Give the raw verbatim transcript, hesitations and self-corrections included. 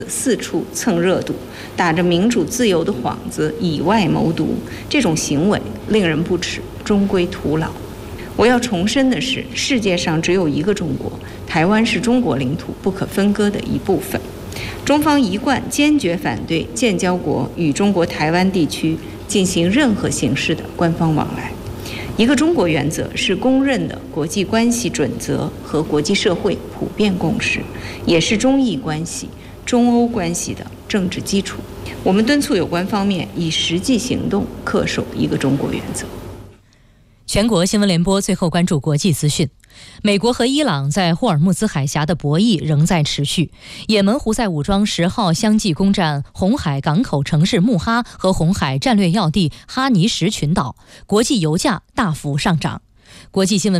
四处蹭热度，打着民主自由的幌子以外谋独，这种行为令人不齿，终归徒劳。我要重申的是，世界上只有一个中国，台湾是中国领土不可分割的一部分。中方一贯坚决反对建交国与中国台湾地区进行任何形式的官方往来。一个中国原则是公认的国际关系准则和国际社会普遍共识，也是中意关系、中欧关系的政治基础。我们敦促有关方面以实际行动恪守一个中国原则。 全国新闻联播最后关注国际资讯。美国和伊朗在霍尔木兹海峡的博弈仍在持续。也门胡塞武装十号相继攻占红海港口城市穆哈和红海战略要地哈尼什群岛，国际油价大幅上涨。国际新闻